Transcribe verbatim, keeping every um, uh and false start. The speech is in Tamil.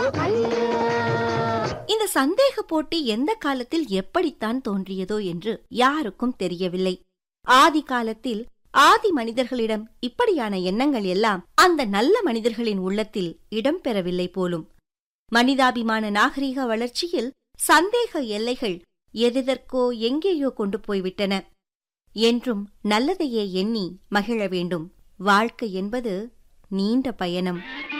இந்த சந்தேக போட்டி எந்த காலத்தில் எப்படித்தான் தோன்றியதோ என்று யாருக்கும் தெரியவில்லை. ஆதி காலத்தில் ஆதி மனிதர்களிடம் இப்படியான எண்ணங்கள் எல்லாம் அந்த நல்ல மனிதர்களின் உள்ளத்தில் இடம்பெறவில்லை போலும். மனிதாபிமான நாகரிக வளர்ச்சியில் சந்தேக எல்லைகள் எதெதற்கோ எங்கேயோ கொண்டு போய்விட்டன. என்றும் நல்லதையே எண்ணி மகிழ வேண்டும். வாழ்க்கை என்பது நீண்ட பயணம்.